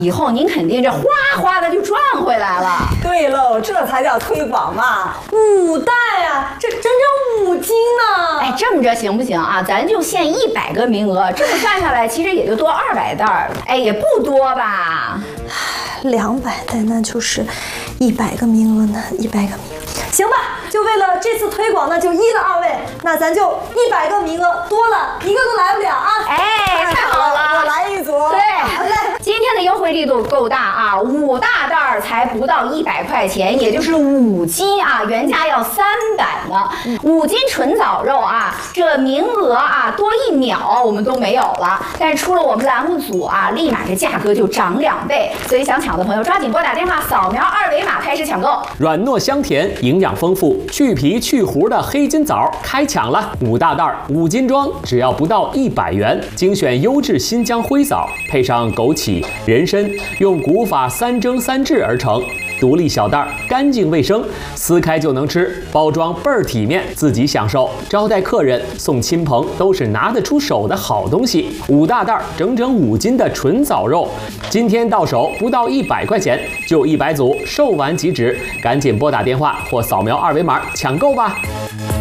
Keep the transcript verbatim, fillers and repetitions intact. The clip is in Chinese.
以后您肯定这哗哗的就赚回来了。 对喽，这才叫推广嘛！五袋啊，这整整五斤呢！ 哎，这么着行不行啊？咱就限一百个名额，这么算下来，其实也就多二百袋儿，哎，也不多吧？ 两百袋，那就是一百个名额呢，一百个名额，行吧？就为了这次推广呢，就依了二位，那咱就一百个名额，多了一个都来不了啊！ 哎，太好了， 我来一组。 对， 好嘞。 今天的优惠力度够大啊，五大袋儿才不到一百块钱，也就是五斤啊，原价要三百呢。五斤纯枣肉啊，这名额啊多一秒我们都没有了，但是出了我们栏目组啊，立马这价格就涨两倍，所以想抢的朋友抓紧拨打电话，扫描二维码开始抢购。 软糯香甜，营养丰富，去皮去核的黑金枣开抢了，五大袋五斤装，只要不到一百元，精选优质新疆灰枣，配上枸杞、人参，用古法三蒸三制而成。独立小袋，干净卫生，撕开就能吃，包装倍儿体面，自己享受，招待客人、送亲朋都是拿得出手的好东西。五大袋，整整五斤的纯枣肉，今天到手不到一百块钱，就一百组，售完即止，赶紧拨打电话或扫描二维码抢购吧。